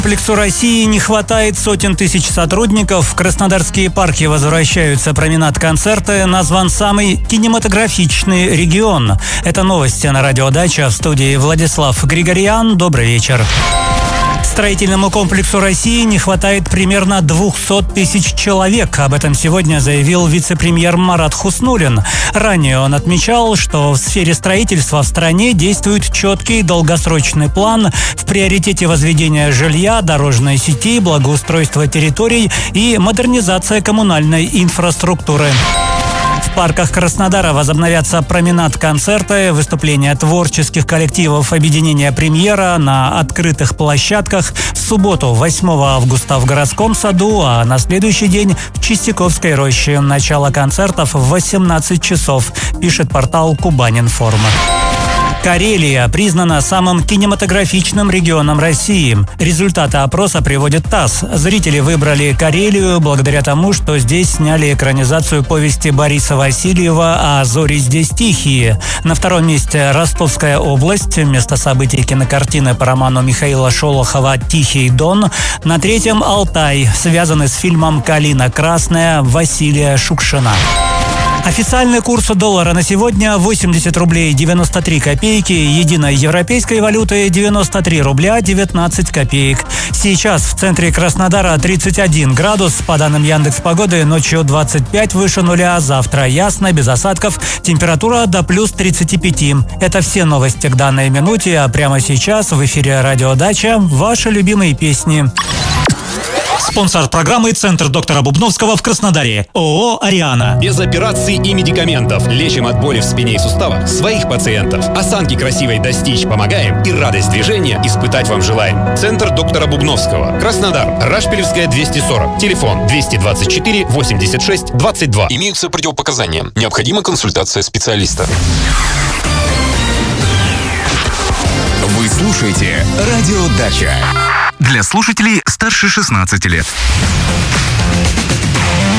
Комплексу России не хватает сотен тысяч сотрудников. В краснодарские парки возвращаются променад-концерты. Назван самый кинематографичный регион. Это новости на радио «Дача». В студии Владислав Григорьян. Добрый вечер. Строительному комплексу России не хватает примерно 200 тысяч человек. Об этом сегодня заявил вице-премьер Марат Хуснуллин. Ранее он отмечал, что в сфере строительства в стране действует четкий долгосрочный план. В приоритете возведения жилья, дорожной сети, благоустройство территорий и модернизация коммунальной инфраструктуры. В парках Краснодара возобновятся променад-концерты, выступления творческих коллективов объединения «Премьера» на открытых площадках. В субботу, 8 августа, в городском саду, а на следующий день в Чистяковской роще. Начало концертов в 18 часов, пишет портал «Кубань-Информ». Карелия признана самым кинематографичным регионом России. Результаты опроса приводит ТАСС. Зрители выбрали Карелию благодаря тому, что здесь сняли экранизацию повести Бориса Васильева «А зори здесь тихие». На втором месте Ростовская область, место событий кинокартины по роману Михаила Шолохова «Тихий Дон». На третьем Алтай, связанный с фильмом «Калина красная» Василия Шукшина. Официальный курс доллара на сегодня 80 рублей 93 копейки, единой европейской валюты 93 рубля 19 копеек. Сейчас в центре Краснодара 31 градус, по данным Яндекс.Погоды, ночью 25 выше нуля, завтра ясно, без осадков, температура до плюс 35. Это все новости к данной минуте, а прямо сейчас в эфире радио «Дача» ваши любимые песни. Спонсор программы — Центр доктора Бубновского в Краснодаре. ООО «Ариана». Без операций и медикаментов. Лечим от боли в спине и суставах своих пациентов. Осанки красивой достичь помогаем и радость движения испытать вам желаем. Центр доктора Бубновского. Краснодар. Рашпилевская, 240. Телефон 224 86 22. Имеются противопоказания. Необходима консультация специалиста. Вы слушаете «Радио Дача». Для слушателей старше 16 лет.